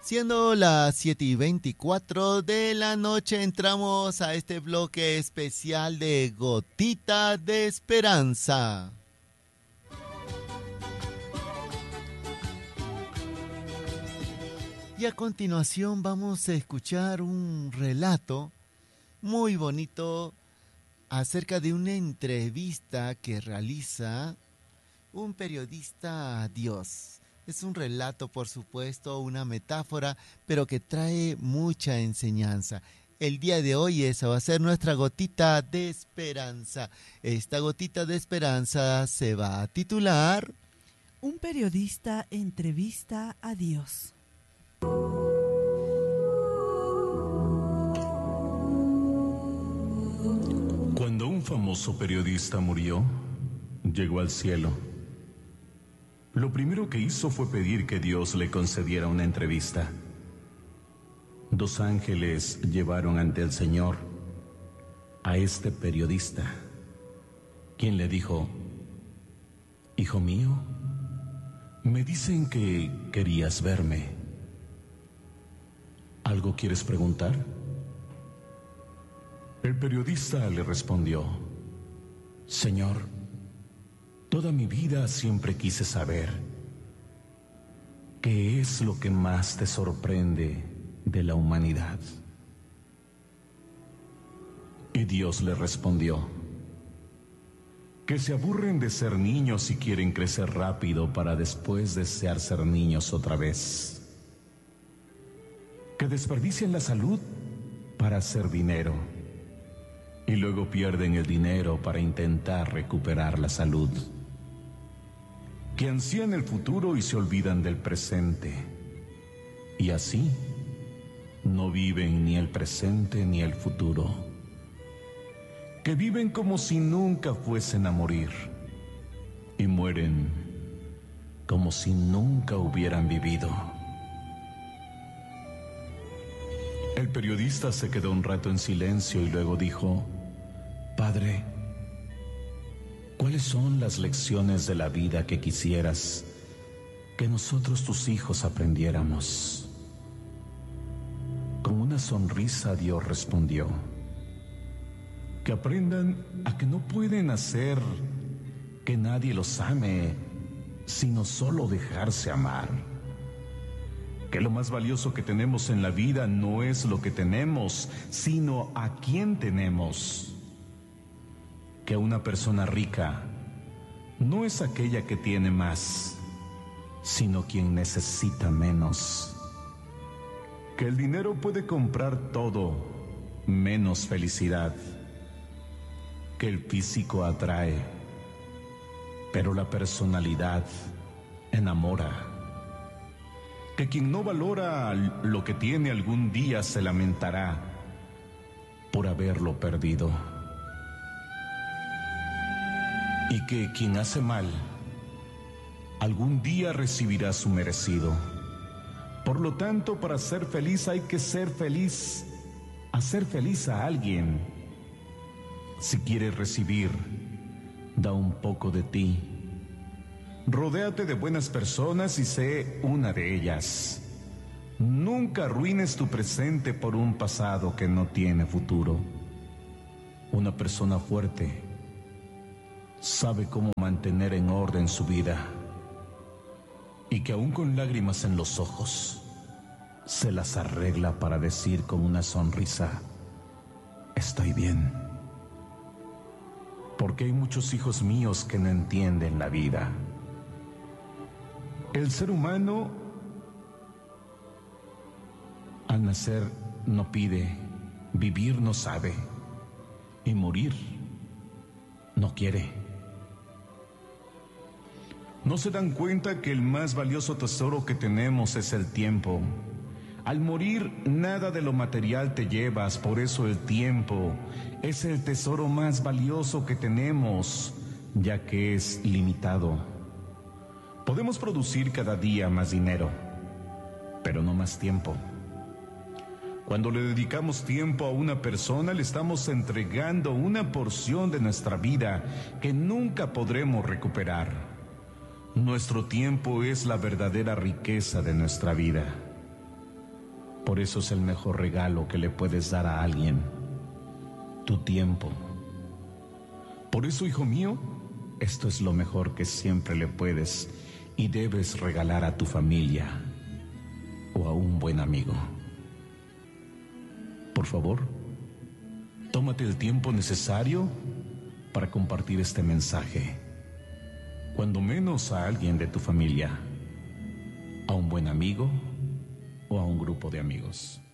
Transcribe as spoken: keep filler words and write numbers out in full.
Siendo las siete y veinticuatro de la noche, entramos a este bloque especial de Gotita de Esperanza. Y a continuación vamos a escuchar un relato muy bonito acerca de una entrevista que realiza un periodista a Dios. Es un relato, por supuesto, una metáfora, pero que trae mucha enseñanza. El día de hoy esa va a ser nuestra gotita de esperanza. Esta gotita de esperanza se va a titular Un periodista entrevista a Dios. Cuando un famoso periodista murió, llegó al cielo. Lo primero que hizo fue pedir que Dios le concediera una entrevista. Dos ángeles llevaron ante el Señor a este periodista, quien le dijo: Hijo mío, me dicen que querías verme. ¿Algo quieres preguntar? El periodista le respondió: Señor, toda mi vida siempre quise saber qué es lo que más te sorprende de la humanidad. Y Dios le respondió: que se aburren de ser niños y quieren crecer rápido para después desear ser niños otra vez. Que desperdician la salud para hacer dinero y luego pierden el dinero para intentar recuperar la salud. Que ansían el futuro y se olvidan del presente. Y así no viven ni el presente ni el futuro. Que viven como si nunca fuesen a morir y mueren como si nunca hubieran vivido. El periodista se quedó un rato en silencio y luego dijo: Padre, ¿cuáles son las lecciones de la vida que quisieras que nosotros tus hijos aprendiéramos? Con una sonrisa Dios respondió: que aprendan a que no pueden hacer que nadie los ame, sino solo dejarse amar. Que lo más valioso que tenemos en la vida no es lo que tenemos, sino a quién tenemos. Que una persona rica no es aquella que tiene más, sino quien necesita menos. Que el dinero puede comprar todo, menos felicidad. Que el físico atrae, pero la personalidad enamora. Que quien no valora lo que tiene algún día se lamentará por haberlo perdido. Y que quien hace mal algún día recibirá su merecido. Por lo tanto, para ser feliz hay que ser feliz, hacer feliz a alguien. Si quieres recibir, da un poco de ti. Rodéate de buenas personas y sé una de ellas. Nunca arruines tu presente por un pasado que no tiene futuro. Una persona fuerte sabe cómo mantener en orden su vida y que aún con lágrimas en los ojos se las arregla para decir con una sonrisa: estoy bien. Porque hay muchos hijos míos que no entienden la vida. El ser humano al nacer no pide, vivir no sabe y morir no quiere. No se dan cuenta que el más valioso tesoro que tenemos es el tiempo. Al morir, nada de lo material te llevas, por eso el tiempo es el tesoro más valioso que tenemos, ya que es limitado. Podemos producir cada día más dinero, pero no más tiempo. Cuando le dedicamos tiempo a una persona, le estamos entregando una porción de nuestra vida que nunca podremos recuperar. Nuestro tiempo es la verdadera riqueza de nuestra vida. Por eso es el mejor regalo que le puedes dar a alguien, tu tiempo. Por eso, hijo mío, esto es lo mejor que siempre le puedes y debes regalar a tu familia o a un buen amigo. Por favor, tómate el tiempo necesario para compartir este mensaje, cuando menos a alguien de tu familia, a un buen amigo o a un grupo de amigos.